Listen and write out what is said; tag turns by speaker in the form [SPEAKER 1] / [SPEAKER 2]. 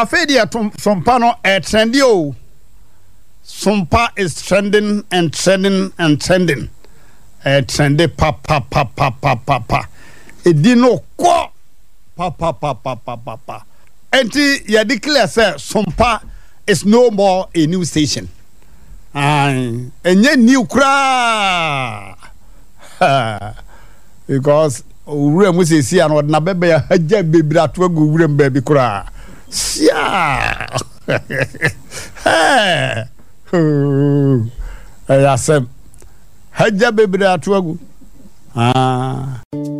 [SPEAKER 1] afedia sompa no trendy o. Sompa is trending and trending and trending. Trendy pa. Edino ko pa. Enti ya declare say sompa is no more a new station. Enye new kra. Because ure mu se si an na bebe ya haja bebira to agu ure mba bi kra. Sia. Ayasem haja bebira to agu.